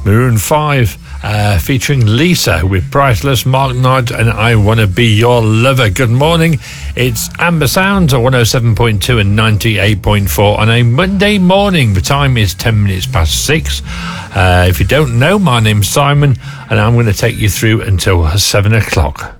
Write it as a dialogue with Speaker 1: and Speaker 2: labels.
Speaker 1: Maroon 5 featuring Lisa with Priceless, Mark Knight and I Wanna Be Your Lover. Good morning, it's Amber Sounds on 107.2 and 98.4 on a Monday morning. The time is 10 minutes past 6. If you don't know, my name's Simon and I'm going to take you through until 7 o'clock.